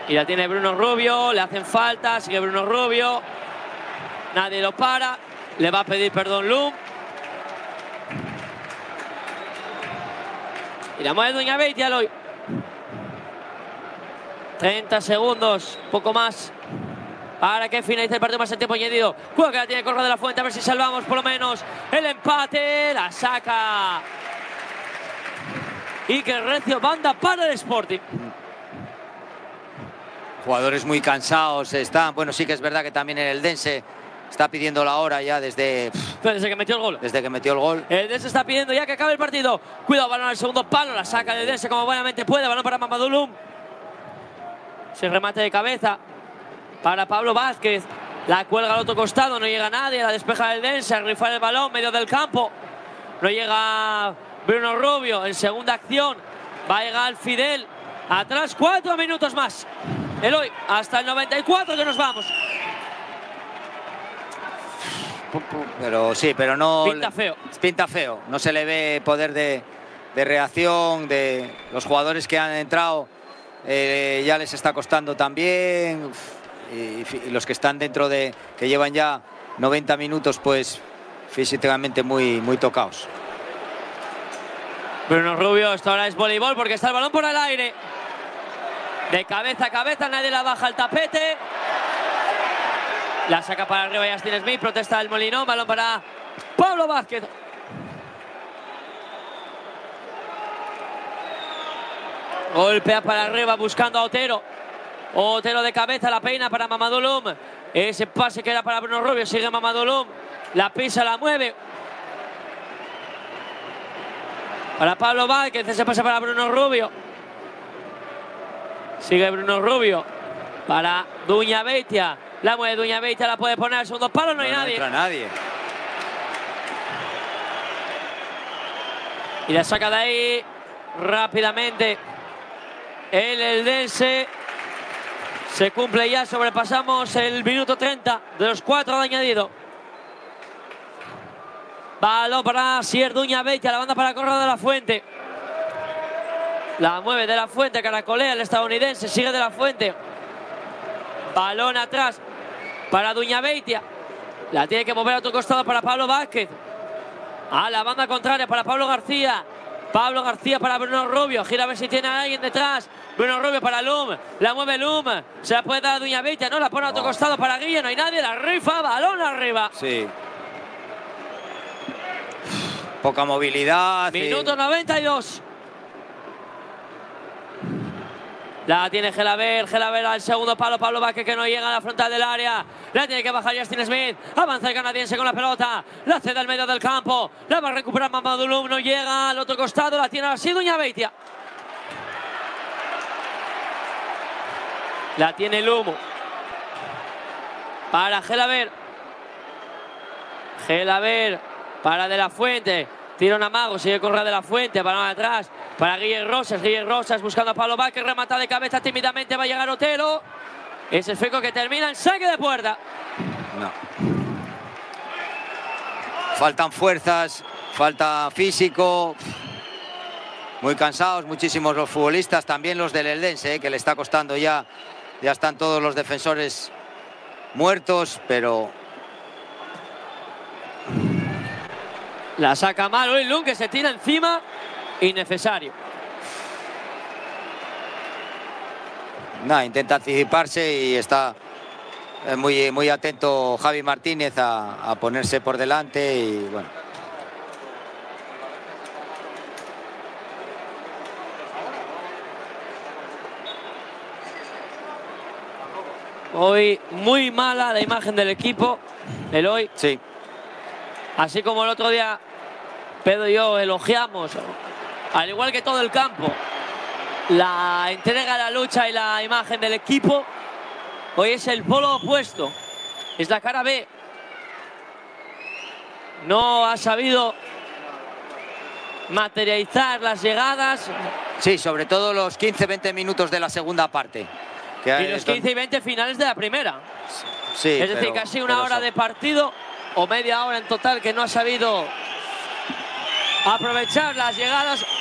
Y la tiene Bruno Rubio, le hacen falta, sigue Bruno Rubio. Nadie lo para, le va a pedir perdón Lum. Y la mueve Duña Beitia hoy. 30 segundos, poco más, para que finalice el partido más en tiempo añadido. Juega que la tiene Corro de la Fuente, a ver si salvamos por lo menos el empate. La saca Iker Recio, banda para el Sporting. Jugadores muy cansados están. Bueno, sí que es verdad que también el Eldense está pidiendo la hora ya desde que metió el gol. Desde que metió el gol. El Eldense está pidiendo ya que acabe el partido. Cuidado, balón al segundo palo, la saca el Eldense como buenamente puede. Balón para Mamadou Loum. Se remate de cabeza para Pablo Vázquez. La cuelga al otro costado, no llega nadie. La despeja el Eldense, a rifar el balón, medio del campo. No llega Bruno Rubio en segunda acción. Va a llegar Fidel. Atrás, 4 minutos más. Eloy, hasta el 94 que nos vamos. Pero sí, pero no... Pinta feo. Pinta feo. No se le ve poder de reacción de los jugadores que han entrado. Ya les está costando también. Y los que están dentro que llevan ya 90 minutos, pues físicamente muy tocados. Bruno Rubio, esto ahora es voleibol porque está el balón por el aire. De cabeza a cabeza, nadie la baja al tapete. La saca para arriba Justin Smith, protesta el Molinón, balón para Pablo Vázquez. Golpea para arriba buscando a Otero. Otero de cabeza, la peina para Mamadou Loum. Ese pase que era para Bruno Rubio, sigue Mamadou Loum. La pisa, la mueve. Para Pablo Vázquez, ese pase para Bruno Rubio. Sigue Bruno Rubio para Duña Beitia. La mueve Duña Beitia, la puede poner al segundo palo, no hay nadie. No entra nadie. Y la saca de ahí rápidamente el Eldense. Se cumple ya, sobrepasamos el minuto 30 de los 4 de añadido. Balón para Asier Duña Beitia, la banda para Corro de la Fuente. La mueve de la Fuente, caracolea el estadounidense, sigue de la Fuente. Balón atrás para Duña Beitia. La tiene que mover a otro costado para Pablo Vázquez. A la banda contraria para Pablo García. Pablo García para Bruno Rubio. Gira a ver si tiene a alguien detrás. Bruno Rubio para Loum. La mueve Loum. Se la puede dar a Duña Beitia. No, la pone a otro costado para Guille. No hay nadie. La rifa. Balón arriba. Sí. Poca movilidad. Minuto 92. La tiene Gelaber al segundo palo. Pablo Vázquez que no llega a la frontal del área. La tiene que bajar Justin Smith. Avanza el canadiense con la pelota. La cede al medio del campo. La va a recuperar Mamadou Loum. No llega al otro costado. La tiene así Duña Beitia. La tiene Loum. Para Gelaber. Gelaber para De la Fuente. Tira un amago, sigue Correa de la Fuente, balón atrás para Guille Rosas buscando a Pablo Vázquez, remata de cabeza tímidamente, va a llegar Otero. Es el Feco que termina en saque de puerta. No. Faltan fuerzas, falta físico. Muy cansados, muchísimos los futbolistas, también los del Eldense, que le está costando ya. Ya están todos los defensores muertos, pero... La saca mal hoy Lum, que se tira encima. Innecesario. Nada, intenta anticiparse y está muy atento Javi Martínez a ponerse por delante y bueno. Hoy muy mala la imagen del equipo, Eloy. Sí. Así como el otro día Pedro y yo elogiamos, al igual que todo el campo, la entrega, la lucha y la imagen del equipo, hoy es el polo opuesto. Es la cara B. No ha sabido materializar las llegadas. Sí, sobre todo los 15-20 minutos de la segunda parte. Y los 15 y 20 finales de la primera. Sí, es decir, casi una hora de partido o media hora en total que no ha sabido aprovechar las llegadas